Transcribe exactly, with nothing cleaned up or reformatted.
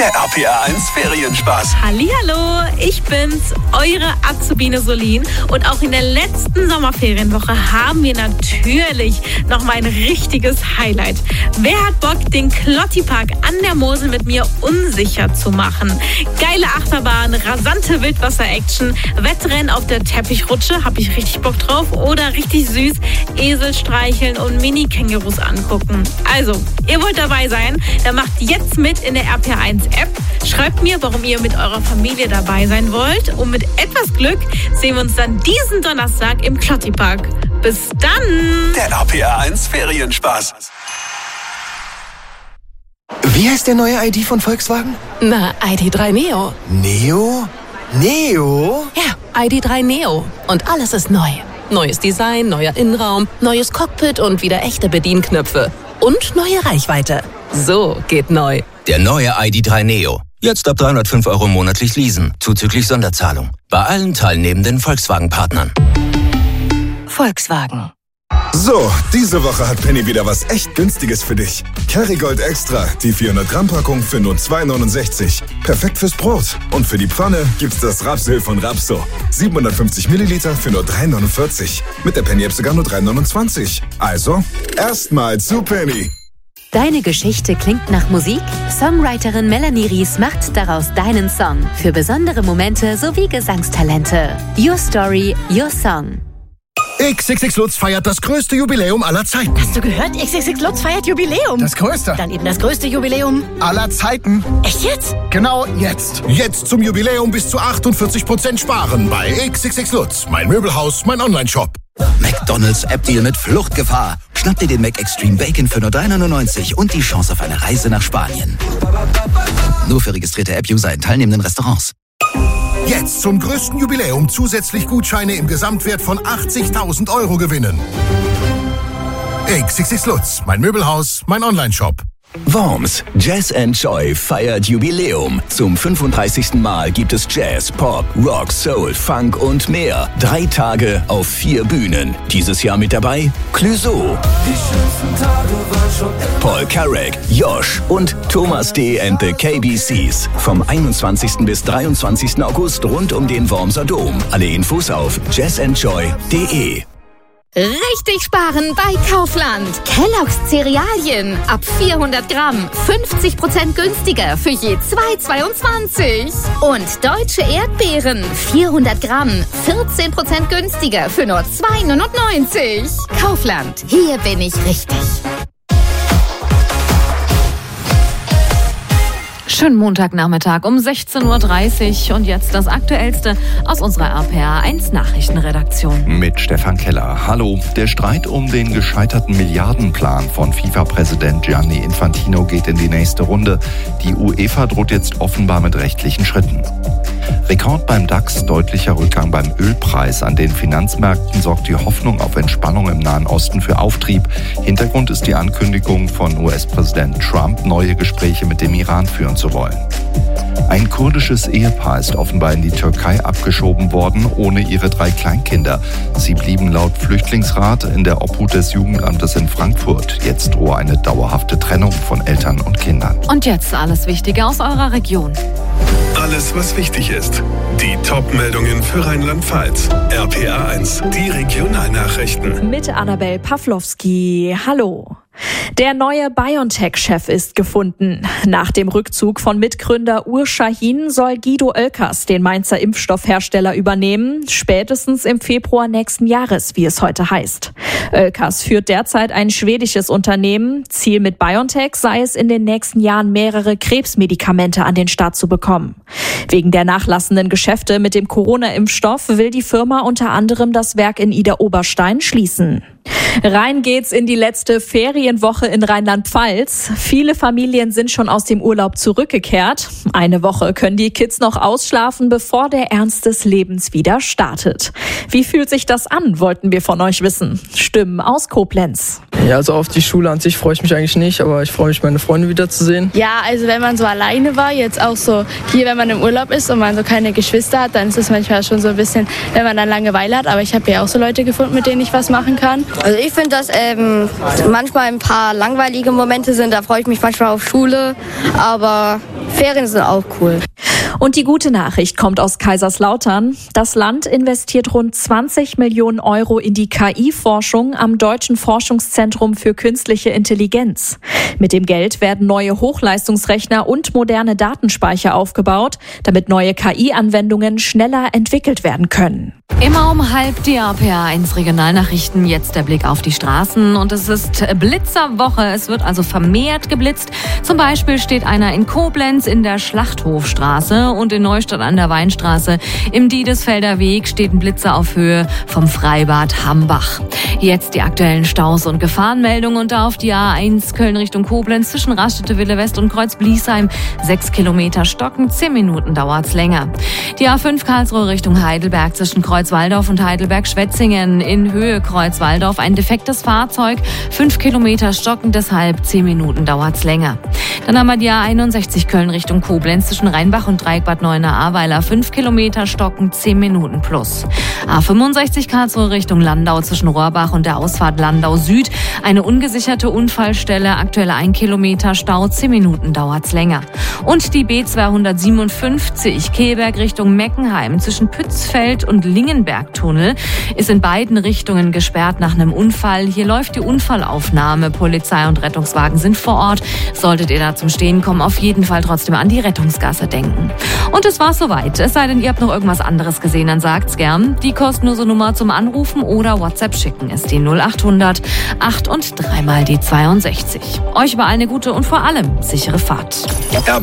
Der R P R eins Ferienspaß. Hallihallo, ich bin's, eure Azubine Solin. Und auch in der letzten Sommerferienwoche haben wir natürlich noch mal ein richtiges Highlight. Wer hat Bock, den Klotti-Park an der Mosel mit mir unsicher zu machen? Geile Achterbahn, rasante Wildwasser-Action, Wettrennen auf der Teppichrutsche, hab ich richtig Bock drauf. Oder richtig süß, Esel streicheln und Mini-Kängurus angucken. Also, ihr wollt dabei sein, dann macht jetzt mit in der R P R eins App. Schreibt mir, warum ihr mit eurer Familie dabei sein wollt. Und mit etwas Glück sehen wir uns dann diesen Donnerstag im Klotti-Park. Bis dann! Der R P R eins Ferienspaß. Wie heißt der neue I D von Volkswagen? Na, I D drei Neo. Neo? Neo? Ja, I D drei Neo. Und alles ist neu. Neues Design, neuer Innenraum, neues Cockpit und wieder echte Bedienknöpfe. Und neue Reichweite. So geht neu. Der neue I D drei Neo. Jetzt ab dreihundertfünf Euro monatlich leasen, zuzüglich Sonderzahlung. Bei allen teilnehmenden Volkswagen-Partnern. Volkswagen. So, diese Woche hat Penny wieder was echt Günstiges für dich. Kerrygold Extra, die vierhundert Gramm Packung für nur zwei neunundsechzig. Perfekt fürs Brot. Und für die Pfanne gibt's das Rapsöl von Rapso. siebenhundertfünfzig Milliliter für nur drei neunundvierzig. Mit der Penny-App sogar nur drei neunundzwanzig. Also, erstmal zu Penny. Deine Geschichte klingt nach Musik? Songwriterin Melanie Ries macht daraus deinen Song. Für besondere Momente sowie Gesangstalente. Your Story, Your Song. X X X Lutz feiert das größte Jubiläum aller Zeiten. Hast du gehört? X X X Lutz feiert Jubiläum. Das größte. Dann eben das größte Jubiläum aller Zeiten. Echt jetzt? Genau jetzt. Jetzt zum Jubiläum bis zu achtundvierzig Prozent sparen bei X X X Lutz. Mein Möbelhaus, mein Online-Shop. McDonald's App-Deal mit Fluchtgefahr. Schnapp dir den Mac Extreme Bacon für nur drei neunundneunzig und die Chance auf eine Reise nach Spanien. Nur für registrierte App-User in teilnehmenden Restaurants. Jetzt zum größten Jubiläum zusätzlich Gutscheine im Gesamtwert von achtzigtausend Euro gewinnen. X X X Lutz, mein Möbelhaus, mein Online-Shop. Worms, Jazz and Joy feiert Jubiläum. Zum fünfunddreißigsten Mal gibt es Jazz, Pop, Rock, Soul, Funk und mehr. Drei Tage auf vier Bühnen. Dieses Jahr mit dabei Clouseau, Paul Carrack, Josh und Thomas D. and the K B Cs. Vom einundzwanzigsten bis dreiundzwanzigsten August rund um den Wormser Dom. Alle Infos auf jazz and joy punkt de. Richtig sparen bei Kaufland. Kellogg's Cerealien ab vierhundert Gramm fünfzig Prozent günstiger für je zwei zweiundzwanzig. Und deutsche Erdbeeren vierhundert Gramm vierzehn Prozent günstiger für nur zwei neunundneunzig. Kaufland, hier bin ich richtig. Schönen Montagnachmittag um sechzehn Uhr dreißig und jetzt das Aktuellste aus unserer R P R eins Nachrichtenredaktion. Mit Stefan Keller. Hallo. Der Streit um den gescheiterten Milliardenplan von FIFA-Präsident Gianni Infantino geht in die nächste Runde. Die UEFA droht jetzt offenbar mit rechtlichen Schritten. Rekord beim DAX, deutlicher Rückgang beim Ölpreis. An den Finanzmärkten sorgt die Hoffnung auf Entspannung im Nahen Osten für Auftrieb. Hintergrund ist die Ankündigung von U S-Präsident Trump, neue Gespräche mit dem Iran führen zu wollen. Ein kurdisches Ehepaar ist offenbar in die Türkei abgeschoben worden, ohne ihre drei Kleinkinder. Sie blieben laut Flüchtlingsrat in der Obhut des Jugendamtes in Frankfurt. Jetzt drohe eine dauerhafte Trennung von Eltern und Kindern. Und jetzt alles Wichtige aus eurer Region. Alles, was wichtig ist. Die Top-Meldungen für Rheinland-Pfalz. R P R eins, die Regionalnachrichten. Mit Annabel Pawlowski. Hallo. Der neue BioNTech-Chef ist gefunden. Nach dem Rückzug von Mitgründer Ur Sahin soll Guido Oelkers den Mainzer Impfstoffhersteller übernehmen, spätestens im Februar nächsten Jahres, wie es heute heißt. Oelkers führt derzeit ein schwedisches Unternehmen. Ziel mit BioNTech sei es, in den nächsten Jahren mehrere Krebsmedikamente an den Start zu bekommen. Wegen der nachlassenden Geschäfte mit dem Corona-Impfstoff will die Firma unter anderem das Werk in Idar-Oberstein schließen. Rein geht's in die letzte Ferienwoche in Rheinland-Pfalz. Viele Familien sind schon aus dem Urlaub zurückgekehrt. Eine Woche können die Kids noch ausschlafen, bevor der Ernst des Lebens wieder startet. Wie fühlt sich das an, wollten wir von euch wissen. Stimmen aus Koblenz. Ja, also auf die Schule an sich freue ich mich eigentlich nicht, aber ich freue mich, meine Freunde wiederzusehen. Ja, also wenn man so alleine war, jetzt auch so hier, wenn man im Urlaub ist und man so keine Geschwister hat, dann ist es manchmal schon so ein bisschen, wenn man dann Langeweile hat. Aber ich habe ja auch so Leute gefunden, mit denen ich was machen kann. Also ich finde, dass ähm, manchmal ein paar langweilige Momente sind, da freue ich mich manchmal auf Schule, aber Ferien sind auch cool. Und die gute Nachricht kommt aus Kaiserslautern. Das Land investiert rund zwanzig Millionen Euro in die K I-Forschung am Deutschen Forschungszentrum für künstliche Intelligenz. Mit dem Geld werden neue Hochleistungsrechner und moderne Datenspeicher aufgebaut, damit neue K I-Anwendungen schneller entwickelt werden können. Immer um halb die R P A eins Regionalnachrichten. Jetzt der Blick auf die Straßen. Und es ist Blitzerwoche. Es wird also vermehrt geblitzt. Zum Beispiel steht einer in Koblenz in der Schlachthofstraße und in Neustadt an der Weinstraße. Im Diedesfelder Weg steht ein Blitzer auf Höhe vom Freibad Hambach. Jetzt die aktuellen Staus und Gefahrenmeldungen und auf die A eins Köln Richtung Koblenz zwischen Raststätte Wille West und Kreuz Bliesheim. Sechs Kilometer Stocken, zehn Minuten dauert's länger. Die A fünf Karlsruhe Richtung Heidelberg zwischen Kreuzwaldorf und Heidelberg-Schwetzingen in Höhe Kreuzwaldorf. Ein defektes Fahrzeug, fünf Kilometer Stocken, deshalb zehn Minuten dauert's länger. Dann haben wir die A einundsechzig Köln Richtung Koblenz zwischen Rheinbach und Dreieck Bad Neuenahr-Ahrweiler. fünf Kilometer Stocken, zehn Minuten plus. A fünfundsechzig Karlsruhe Richtung Landau zwischen Rohrbach und der Ausfahrt Landau Süd. Eine ungesicherte Unfallstelle, aktuell ein Kilometer Stau, zehn Minuten dauert's länger. Und die B zweihundertsiebenundfünfzig Kehlberg Richtung Meckenheim zwischen Pützfeld und Lingenbergtunnel ist in beiden Richtungen gesperrt nach einem Unfall. Hier läuft die Unfallaufnahme. Polizei und Rettungswagen sind vor Ort. Solltet ihr da zum Stehen kommen, auf jeden Fall trotzdem an die Rettungsgasse denken. Und es war soweit. Es sei denn, ihr habt noch irgendwas anderes gesehen, dann sagt's gern. Die kostenlose Nummer zum Anrufen oder WhatsApp schicken ist die null achthundert acht und dreimal die zweiundsechzig. Euch über eine gute und vor allem sichere Fahrt.